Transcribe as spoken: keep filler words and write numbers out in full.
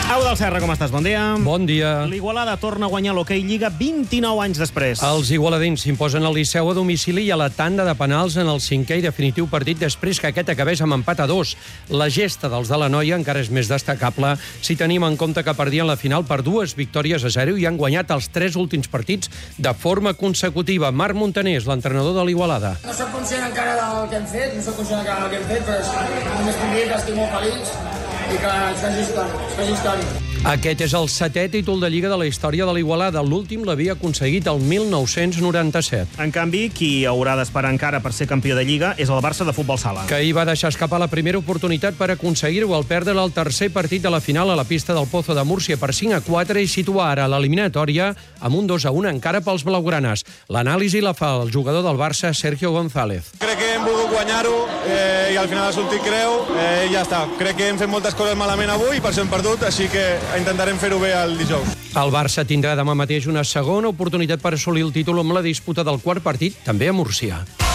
Au del Serra, com estàs? Bon dia. Bon dia. L'Igualada torna a guanyar l'Hockey Lliga vint-i-nou anys després. Els igualadins s'imposen al Liceu a domicili i a la tanda de penals en el cinquè i definitiu partit després que aquest acabés amb empat a dos. La gesta dels de la Noia encara és més destacable si tenim en compte que perdien la final per dues victòries a zero i han guanyat els tres últims partits de forma consecutiva. Marc Montaner és l'entrenador de l'Igualada. No soc conscient encara del que hem fet, no soc conscient encara del que hem fet, però només puc dir que estic molt feliç i que es faci història, es faci història. Aquest és el setè títol de Lliga de la història de l'Igualada. L'últim l'havia aconseguit el mil nou-cents noranta-set. En canvi, qui haurà d'esperar encara per ser campió de Lliga és el Barça de futbol sala. Que hi va deixar escapar la primera oportunitat per aconseguir-ho al perdre el tercer partit de la final a la pista del Pozo de Múrcia per cinc a quatre i situar ara l'eliminatòria amb un dos a un encara pels blaugranes. L'anàlisi la fa el jugador del Barça, Sergio González. Crec que hem volgut guanyar-ho eh, i al final ha sortit creu eh, i ja està. Crec que hem fet moltes coses malament avui i per això hem perdut, així que intentarem fer-ho bé el dijous. El Barça tindrà demà mateix una segona oportunitat per assolir el títol amb la disputa del quart partit, també a Múrcia.